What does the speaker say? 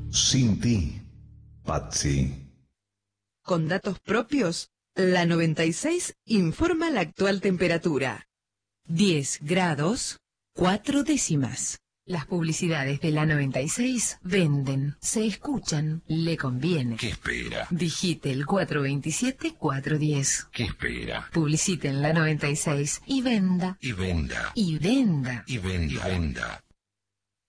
Sin ti, Patsy. Con datos propios, la 96 informa la actual temperatura. 10 grados, 4 décimas. Las publicidades de la 96 venden, se escuchan, le conviene. ¿Qué espera? Digite el 427-410. ¿Qué espera? Publicite en la 96 y venda. Y venda. Y venda. Y venda. Y venda.